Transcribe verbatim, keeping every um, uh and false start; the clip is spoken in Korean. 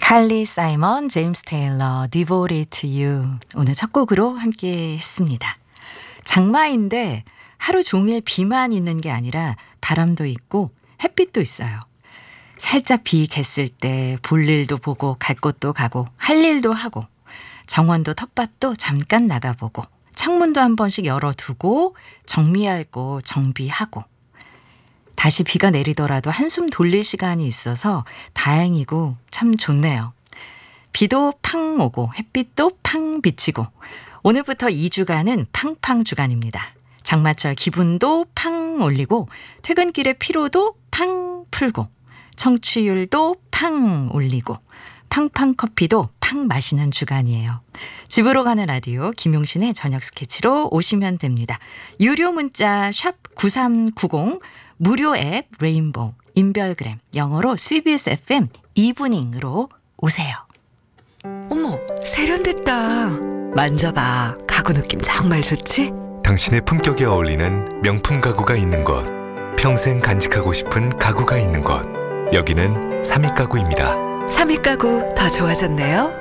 칼리 사이먼, 제임스 테일러, Devoted to You. 오늘 첫 곡으로 함께 했습니다. 장마인데 하루 종일 비만 있는 게 아니라 바람도 있고 햇빛도 있어요. 살짝 비 갰을 때 볼 일도 보고 갈 곳도 가고 할 일도 하고 정원도 텃밭도 잠깐 나가보고 창문도 한 번씩 열어두고 정리할 곳 정비하고 다시 비가 내리더라도 한숨 돌릴 시간이 있어서 다행이고 참 좋네요. 비도 팡 오고 햇빛도 팡 비치고 오늘부터 이 주간은 팡팡 주간입니다. 장마철 기분도 팡 올리고 퇴근길의 피로도 팡 풀고 청취율도 팡 올리고 팡팡 커피도 팡 마시는 주간이에요. 집으로 가는 라디오 김용신의 저녁 스케치로 오시면 됩니다. 유료 문자 샵 구삼구공 무료 앱 레인보우 인별그램 영어로 씨비에스 에프엠 이브닝으로 오세요. 어머, 세련됐다. 만져봐. 가구 느낌 정말 좋지? 당신의 품격에 어울리는 명품 가구가 있는 곳, 평생 간직하고 싶은 가구가 있는 곳, 여기는 삼익 가구입니다. 삼익 가구 더 좋아졌네요.